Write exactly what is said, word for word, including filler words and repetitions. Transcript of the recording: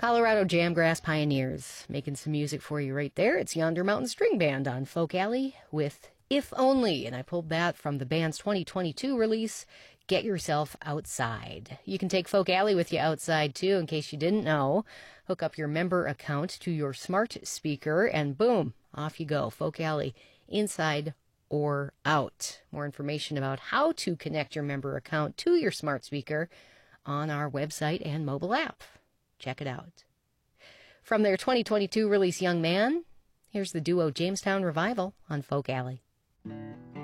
Colorado Jamgrass Pioneers, making some music for you right there. It's Yonder Mountain String Band on Folk Alley with If Only, and I pulled that from the band's twenty twenty-two release, Get Yourself Outside. You can take Folk Alley with you outside, too, in case you didn't know. Hook up your member account to your smart speaker, and boom, off you go. Folk Alley, inside or out. More information about how to connect your member account to your smart speaker on our website and mobile app. Check it out. From their twenty twenty-two release, Young Man, here's the duo Jamestown Revival on Folk Alley.